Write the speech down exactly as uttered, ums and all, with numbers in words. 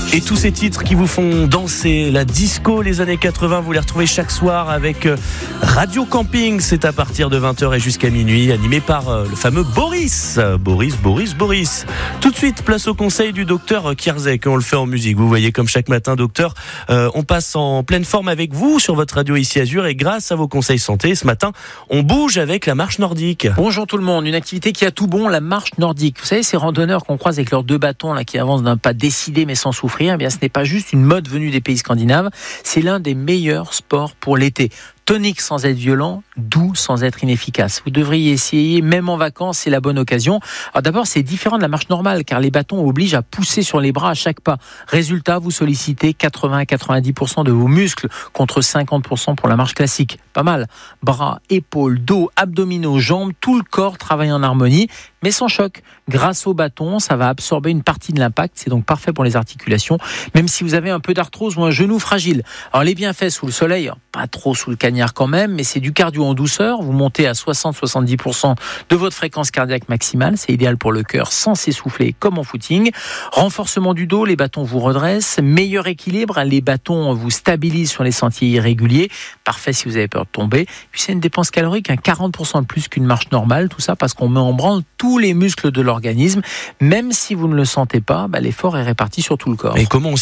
Et tous ces titres qui vous font danser, la disco, les années quatre-vingts, vous les retrouvez chaque soir avec Radio Camping. C'est à partir de vingt heures et jusqu'à minuit, animé par le fameux Boris. Boris, Boris, Boris. Tout de suite, place au conseil du docteur Kierzek. On le fait en musique. Vous voyez, comme chaque matin, docteur, euh, on passe en pleine forme avec vous sur votre radio ici Azur et grâce à vos conseils santé, ce matin, on bouge avec la marche nordique. Bonjour tout le monde. Une activité qui a tout bon, la marche nordique. Vous savez, ces randonneurs qu'on croise avec leurs deux bâtons là, qui avancent d'un pas décidé mais sans souffrir, eh bien, ce n'est pas juste une mode venue des pays scandinaves, c'est l'un des meilleurs sports pour l'été. Tonique sans être violent, doux sans être inefficace. Vous devriez essayer, même en vacances, c'est la bonne occasion. Alors d'abord, c'est différent de la marche normale, car les bâtons obligent à pousser sur les bras à chaque pas. Résultat, vous sollicitez quatre-vingts à quatre-vingt-dix pour cent de vos muscles, contre cinquante pour cent pour la marche classique. Pas mal. Bras, épaules, dos, abdominaux, jambes, tout le corps travaille en harmonie, mais sans choc. Grâce au bâton, ça va absorber une partie de l'impact, c'est donc parfait pour les articulations, même si vous avez un peu d'arthrose ou un genou fragile. Alors les bienfaits sous le soleil, pas trop sous le cagnard quand même, mais c'est du cardio en douceur. Vous montez à soixante à soixante-dix pour cent de votre fréquence cardiaque maximale. C'est idéal pour le cœur sans s'essouffler comme en footing. Renforcement du dos, les bâtons vous redressent. Meilleur équilibre, les bâtons vous stabilisent sur les sentiers irréguliers. Parfait si vous avez peur de tomber. Puis c'est une dépense calorique, hein, quarante pour cent de plus qu'une marche normale. Tout ça parce qu'on met en branle tous les muscles de l'organisme. Même si vous ne le sentez pas, bah, l'effort est réparti sur tout le corps. Et comment on